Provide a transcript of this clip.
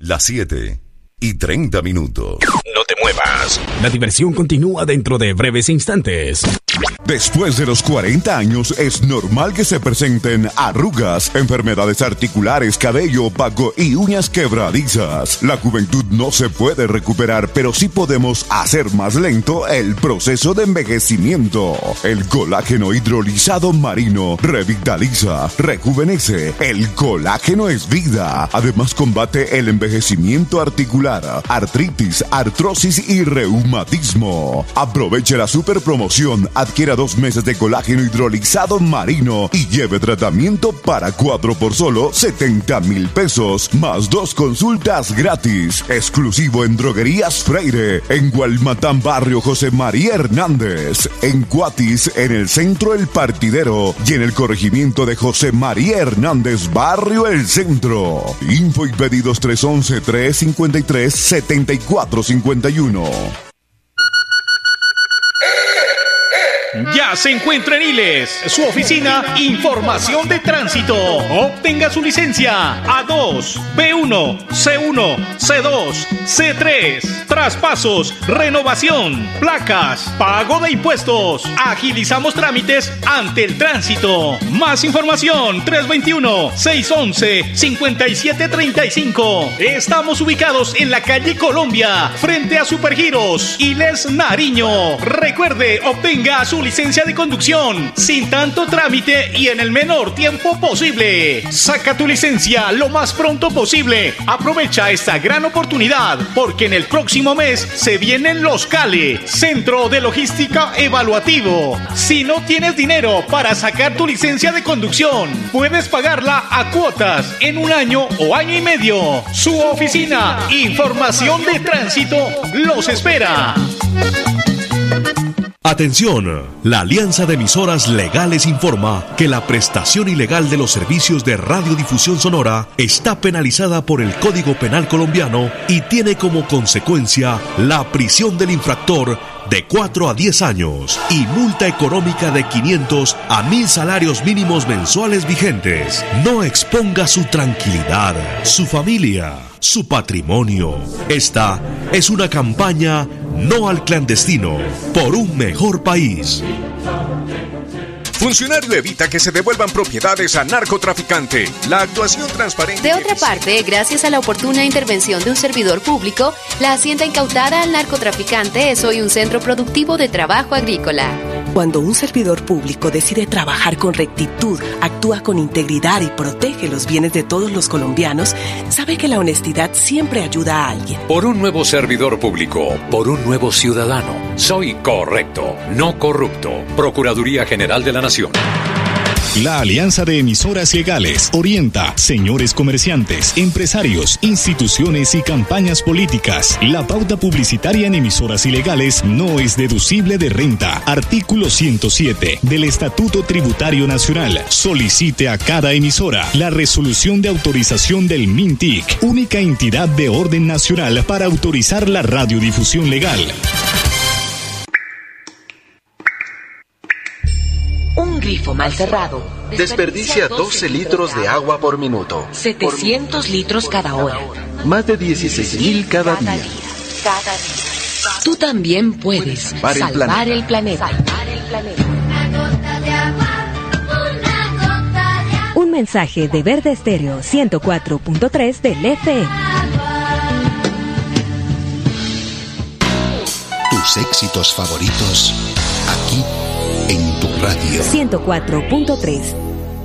Las 7:30. No te muevas. La diversión continúa dentro de breves instantes. Después de los 40 años es normal que se presenten arrugas, enfermedades articulares, cabello opaco y uñas quebradizas. La juventud no se puede recuperar, pero sí podemos hacer más lento el proceso de envejecimiento. El colágeno hidrolizado marino revitaliza, rejuvenece. El colágeno es vida. Además combate el envejecimiento articular, artritis, artrosis y reumatismo. Aproveche la super promoción. Adquiera 2 meses de colágeno hidrolizado marino y lleve tratamiento para 4 por solo 70,000 pesos, más 2 consultas gratis. Exclusivo en Droguerías Freire, en Gualmatán, barrio José María Hernández, en Cuatis, en el centro El Partidero y en el corregimiento de José María Hernández, barrio El Centro. Info y pedidos 311-353-7451. Ya se encuentra en Iles, su oficina Información de Tránsito. Obtenga su licencia A2, B1, C1, C2, C3. Traspasos, renovación, placas, pago de impuestos. Agilizamos trámites ante el tránsito. Más información 321-611-5735. Estamos ubicados en la calle Colombia, frente a Supergiros, Iles, Nariño. Recuerde, obtenga su licencia de conducción sin tanto trámite y en el menor tiempo posible. Saca tu licencia lo más pronto posible. Aprovecha esta gran oportunidad porque en el próximo mes se vienen los CALE, Centro de Logística Evaluativo. Si no tienes dinero para sacar tu licencia de conducción, puedes pagarla a cuotas en 1 año o año y medio. Su oficina Información de Tránsito los espera. Atención, la Alianza de Emisoras Legales informa que la prestación ilegal de los servicios de radiodifusión sonora está penalizada por el Código Penal colombiano y tiene como consecuencia la prisión del infractor de 4 a 10 años y multa económica de 500 a 1.000 salarios mínimos mensuales vigentes. No exponga su tranquilidad, su familia, su patrimonio. Esta es una campaña No al Clandestino, por un mejor país. Funcionario evita que se devuelvan propiedades a narcotraficante. La actuación transparente. De otra parte, gracias a la oportuna intervención de un servidor público, la hacienda incautada al narcotraficante es hoy un centro productivo de trabajo agrícola. Cuando un servidor público decide trabajar con rectitud, actúa con integridad y protege los bienes de todos los colombianos, sabe que la honestidad siempre ayuda a alguien. Por un nuevo servidor público, por un nuevo ciudadano. Soy correcto, no corrupto. Procuraduría General de la Nación. La Alianza de Emisoras Legales orienta, señores comerciantes, empresarios, instituciones y campañas políticas. La pauta publicitaria en emisoras ilegales no es deducible de renta. Artículo 107 del Estatuto Tributario Nacional. Solicite a cada emisora la resolución de autorización del MINTIC, única entidad de orden nacional para autorizar la radiodifusión legal. Un grifo mal cerrado desperdicia 12 litros de agua por minuto. 700 litros cada hora. Más de 16,000 cada día. Tú también puedes salvar el planeta. Un mensaje de Verde Estéreo 104.3 del FM. Tus éxitos favoritos aquí en tu radio. 104.3.